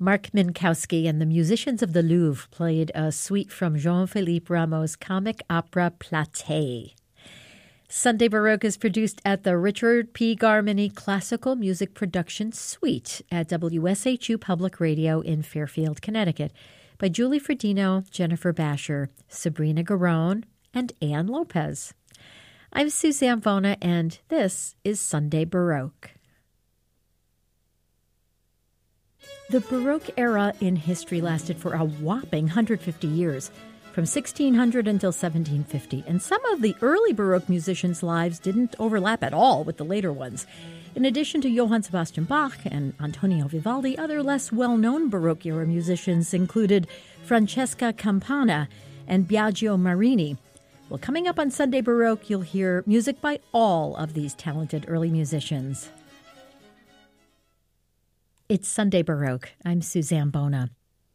Mark Minkowski and the musicians of the Louvre played a suite from Jean-Philippe Rameau's comic opera Platée. Sunday Baroque is produced at the Richard P. Garmany Classical Music Production Suite at WSHU Public Radio in Fairfield, Connecticut, by Julie Fredino, Jennifer Basher, Sabrina Garone, and Ann Lopez. I'm Suzanne Bona, and this is Sunday Baroque. The Baroque era in history lasted for a whopping 150 years, from 1600 until 1750, and some of the early Baroque musicians' lives didn't overlap at all with the later ones. In addition to Johann Sebastian Bach and Antonio Vivaldi, other less well-known Baroque-era musicians included Francesca Campana and Biagio Marini. Well, coming up on Sunday Baroque, you'll hear music by all of these talented early musicians. It's Sunday Baroque. I'm Suzanne Bona.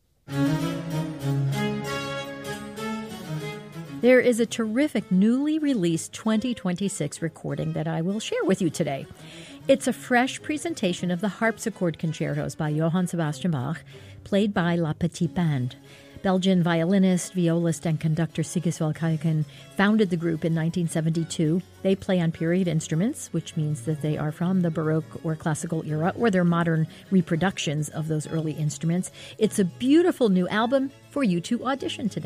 There is a terrific newly released 2026 recording that I will share with you today. It's a fresh presentation of the harpsichord concertos by Johann Sebastian Bach, played by La Petite Bande. Belgian violinist, violist, and conductor Sigiswald Kuijken founded the group in 1972. They play on period instruments, which means that they are from the Baroque or Classical era, or they're modern reproductions of those early instruments. It's a beautiful new album for you to audition today.